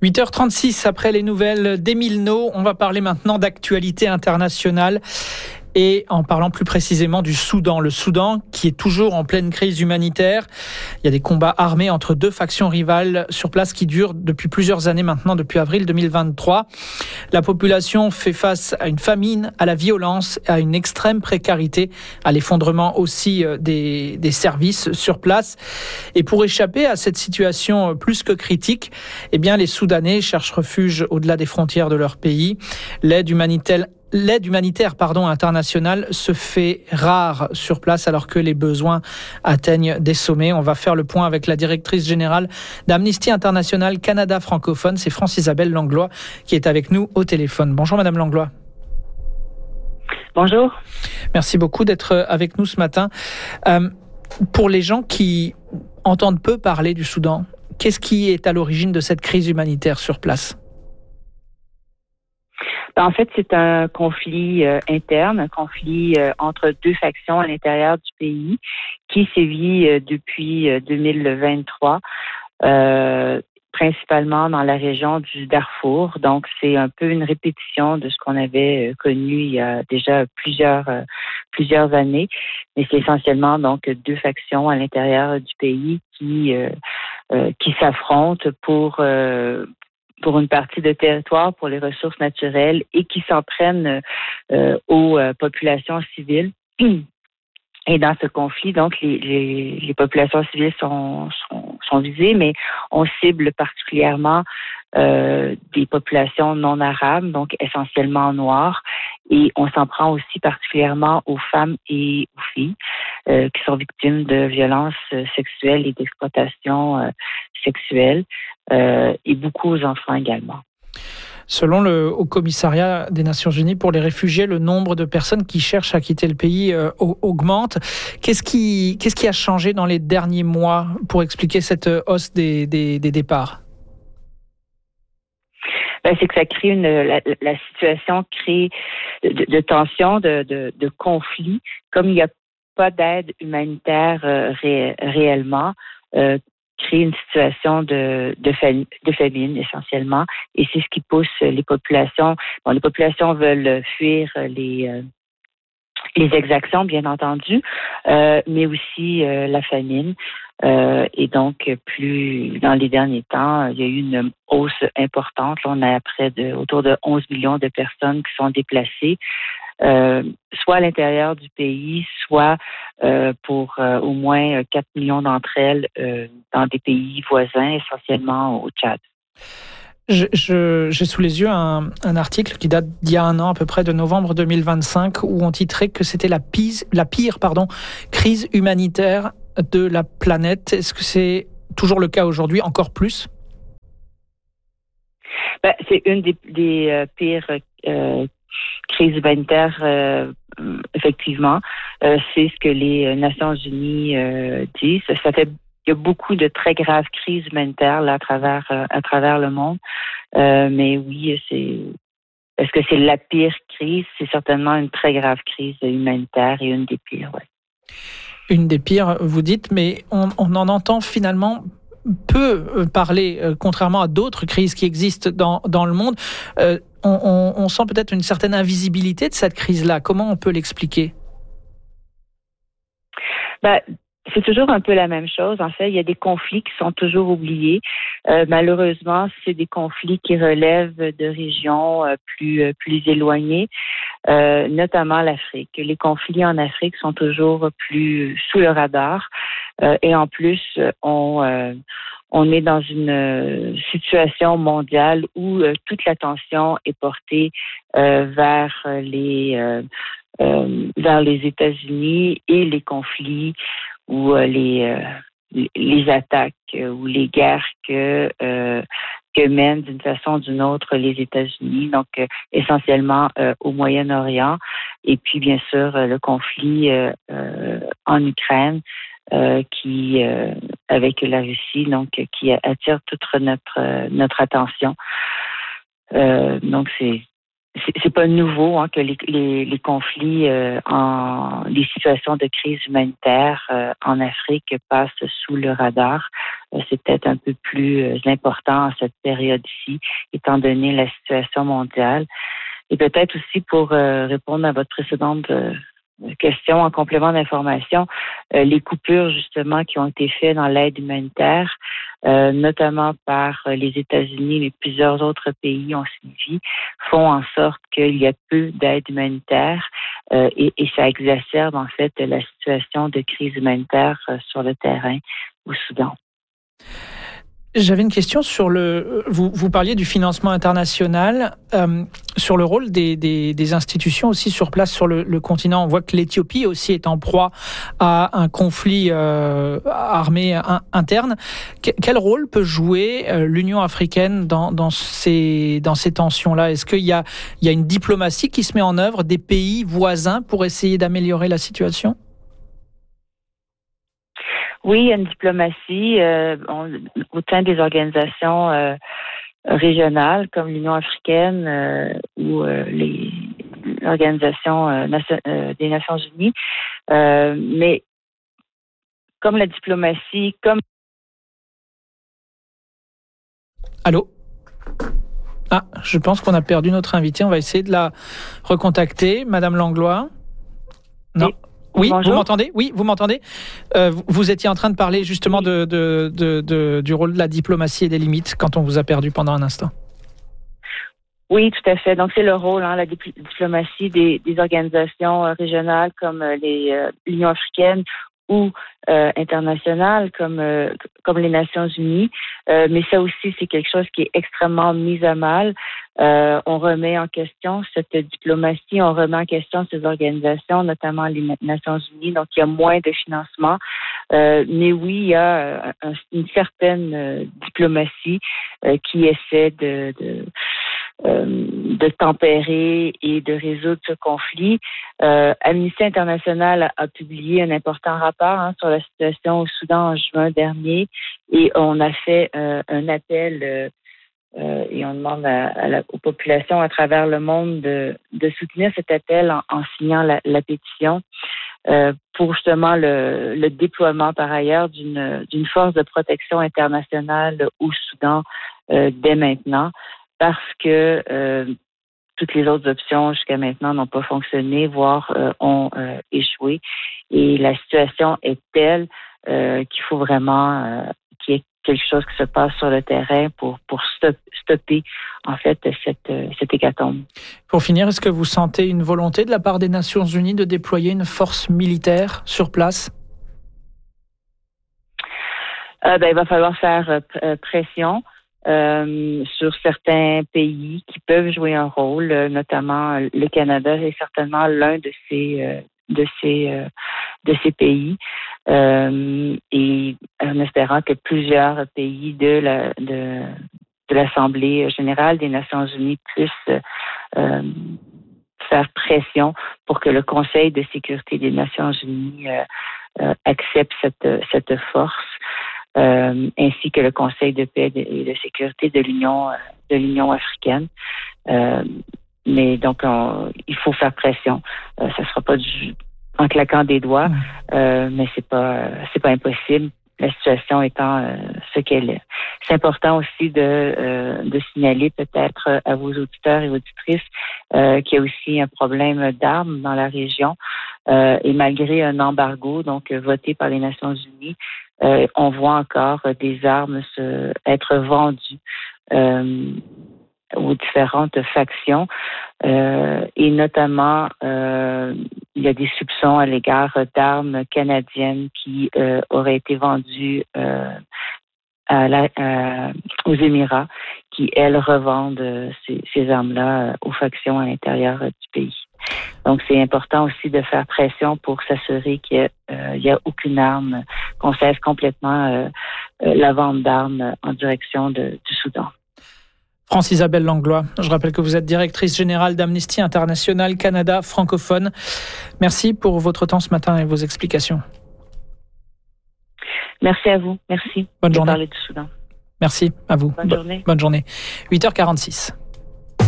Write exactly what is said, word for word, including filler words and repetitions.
huit heures trente-six, après les nouvelles d'Emile-No, on va parler maintenant d'actualité internationale. Et en parlant plus précisément du Soudan. Le Soudan qui est toujours en pleine crise humanitaire. Il y a des combats armés entre deux factions rivales sur place qui durent depuis plusieurs années maintenant, depuis avril deux mille vingt-trois. La population fait face à une famine, à la violence, à une extrême précarité, à l'effondrement aussi des, des services sur place. Et pour échapper à cette situation plus que critique, eh bien, les Soudanais cherchent refuge au-delà des frontières de leur pays. L'aide humanitaire L'aide humanitaire pardon, internationale se fait rare sur place alors que les besoins atteignent des sommets. On va faire le point avec la directrice générale d'Amnesty International Canada francophone, c'est France-Isabelle Langlois qui est avec nous au téléphone. Bonjour Madame Langlois. Bonjour. Merci beaucoup d'être avec nous ce matin. Euh, pour les gens qui entendent peu parler du Soudan, qu'est-ce qui est à l'origine de cette crise humanitaire sur place ? En fait, c'est un conflit euh, interne, un conflit euh, entre deux factions à l'intérieur du pays qui sévit euh, depuis euh, deux mille vingt-trois, euh, principalement dans la région du Darfour. Donc, c'est un peu une répétition de ce qu'on avait euh, connu il y a déjà plusieurs euh, plusieurs années. Mais c'est essentiellement donc deux factions à l'intérieur du pays qui euh, euh, qui s'affrontent pour euh, pour une partie de territoire, pour les ressources naturelles et qui s'en prennent euh, aux euh, populations civiles. Et dans ce conflit, donc, les, les, les populations civiles sont, sont, sont visées, mais on cible particulièrement euh, des populations non arabes, donc essentiellement noires, et on s'en prend aussi particulièrement aux femmes et aux filles euh, qui sont victimes de violences sexuelles et d'exploitation euh, sexuelle, euh, et beaucoup aux enfants également. Selon le Haut Commissariat des Nations Unies pour les réfugiés, le nombre de personnes qui cherchent à quitter le pays euh, augmente. Qu'est-ce qui, qu'est-ce qui a changé dans les derniers mois pour expliquer cette hausse des, des, des départs ? Ben, c'est que ça crée une la, la situation crée de, de tension, de, de, de conflit. Comme il n'y a pas d'aide humanitaire euh, ré, réellement, euh, créer une situation de, de, famine, de famine essentiellement, et c'est ce qui pousse les populations. Bon, les populations veulent fuir les euh, les exactions, bien entendu, euh, mais aussi euh, la famine. Euh, et donc, plus dans les derniers temps, il y a eu une hausse importante. Là, on a près de autour de onze millions de personnes qui sont déplacées. Euh, soit à l'intérieur du pays, soit euh, pour euh, au moins quatre millions d'entre elles euh, dans des pays voisins, essentiellement au Tchad. Je, je, j'ai sous les yeux un, un article qui date d'il y a un an, à peu près de novembre deux mille vingt-cinq, où on titrait que c'était la, pise, la pire pardon, crise humanitaire de la planète. Est-ce que c'est toujours le cas aujourd'hui, encore plus ? Ben, c'est une des, des euh, pires euh, crise humanitaire, euh, effectivement, euh, c'est ce que les Nations Unies euh, disent. Ça fait, il y a beaucoup de très graves crises humanitaires là, à travers euh, à travers le monde, euh, mais oui, c'est. Est-ce que c'est la pire crise? C'est certainement une très grave crise humanitaire et une des pires, oui. Une des pires, vous dites, mais on, on en entend finalement peu parler, euh, contrairement à d'autres crises qui existent dans, dans le monde. Euh, on, on, on sent peut-être une certaine invisibilité de cette crise-là. Comment on peut l'expliquer? Ben, c'est toujours un peu la même chose. En fait, il y a des conflits qui sont toujours oubliés. Euh, malheureusement, c'est des conflits qui relèvent de régions euh, plus euh, plus éloignées, euh, notamment l'Afrique. Les conflits en Afrique sont toujours plus sous le radar. Euh, et en plus, on euh, on est dans une situation mondiale où euh, toute l'attention est portée euh, vers les euh, euh, vers les États-Unis et les conflits ou euh, les euh, les attaques euh, ou les guerres que euh, que mènent d'une façon ou d'une autre les États-Unis, donc euh, essentiellement euh, au Moyen-Orient, et puis bien sûr euh, le conflit euh, euh, en Ukraine euh, qui euh, avec la Russie, donc qui attire toute notre euh, notre attention. Euh, donc c'est c'est, c'est pas nouveau hein, que les, les, les conflits, euh, en les situations de crise humanitaire euh, en Afrique passent sous le radar. Euh, c'est peut-être un peu plus euh, important en cette période-ci, étant donné la situation mondiale. Et peut-être aussi pour euh, répondre à votre précédente euh, question en complément d'information, euh, les coupures justement qui ont été faites dans l'aide humanitaire, euh, notamment par les États-Unis, mais plusieurs autres pays ont suivi, font en sorte qu'il y a peu d'aide humanitaire euh, et, et ça exacerbe en fait la situation de crise humanitaire euh, sur le terrain au Soudan. J'avais une question sur le. Vous, vous parliez du financement international, euh, sur le rôle des, des, des institutions aussi sur place sur le, le continent. On voit que l'Éthiopie aussi est en proie à un conflit euh, armé in, interne. Que, quel rôle peut jouer euh, l'Union africaine dans, dans ces, dans ces tensions-là? Est-ce qu'il y a, il y a une diplomatie qui se met en œuvre des pays voisins pour essayer d'améliorer la situation? Oui, il y a une diplomatie euh, on, au sein des organisations euh, régionales comme l'Union africaine euh, ou euh, les l'Organisation euh, nation, euh, des Nations unies. Euh, mais comme la diplomatie, comme... Allô? Ah, je pense qu'on a perdu notre invitée. On va essayer de la recontacter. Madame Langlois? Non. Et... Oui, Bonjour. vous m'entendez? Oui, vous m'entendez? euh, Vous étiez en train de parler justement oui. de, de, de, de, du rôle de la diplomatie et des limites quand on vous a perdu pendant un instant. Oui, tout à fait. Donc, c'est le rôle, hein, la diplomatie des, des organisations régionales comme les, euh, l'Union africaine ou euh, internationales comme euh, comme les Nations unies. Euh, mais ça aussi, c'est quelque chose qui est extrêmement mis à mal. Euh, on remet en question cette diplomatie, on remet en question ces organisations, notamment les Nations unies. Donc, il y a moins de financement. Euh, mais oui, il y a un, une certaine euh, diplomatie euh, qui essaie de... de Euh, de tempérer et de résoudre ce conflit. Euh, Amnesty International a, a publié un important rapport hein, sur la situation au Soudan en juin dernier et on a fait euh, un appel euh, euh, et on demande à, à la, aux populations à travers le monde de, de soutenir cet appel en, en signant la, la pétition euh, pour justement le, le déploiement par ailleurs d'une, d'une force de protection internationale au Soudan euh, dès maintenant. Parce que euh, toutes les autres options jusqu'à maintenant n'ont pas fonctionné, voire euh, ont euh, échoué. Et la situation est telle euh, qu'il faut vraiment euh, qu'il y ait quelque chose qui se passe sur le terrain pour, pour stop, stopper en fait cette, cette hécatombe. Pour finir, est-ce que vous sentez une volonté de la part des Nations unies de déployer une force militaire sur place? Euh, ben, il va falloir faire euh, pression. Euh, sur certains pays qui peuvent jouer un rôle, euh, notamment le Canada est certainement l'un de ces euh, de ces euh, de ces pays, euh, et en espérant que plusieurs pays de la de de l'Assemblée générale des Nations unies puissent euh, faire pression pour que le Conseil de sécurité des Nations unies euh, euh, accepte cette cette force. Euh, ainsi que le Conseil de paix et de sécurité de l'Union de l'Union africaine. Euh, mais donc, on, il faut faire pression. Euh, ça ne sera pas du, en claquant des doigts, euh, mais c'est pas c'est pas impossible. La situation étant euh, ce qu'elle est. C'est important aussi de euh, de signaler peut-être à vos auditeurs et auditrices euh, qu'il y a aussi un problème d'armes dans la région. Euh, et malgré un embargo donc voté par les Nations unies, euh, on voit encore des armes se, être vendues euh, aux différentes factions. Euh, et notamment, euh, il y a des soupçons à l'égard d'armes canadiennes qui euh, auraient été vendues euh, à la, à, aux Émirats, qui, elles, revendent ces, ces armes-là aux factions à l'intérieur du pays. Donc, c'est important aussi de faire pression pour s'assurer qu'il n'y a, a aucune arme, qu'on cesse complètement euh, la vente d'armes en direction de, du Soudan. France-Isabelle Langlois, je rappelle que vous êtes directrice générale d'Amnesty International Canada francophone. Merci pour votre temps ce matin et vos explications. Merci à vous. Merci. Bonne de journée. parler du Soudan. Merci à vous. Bonne journée. Bonne journée. huit heures quarante-six.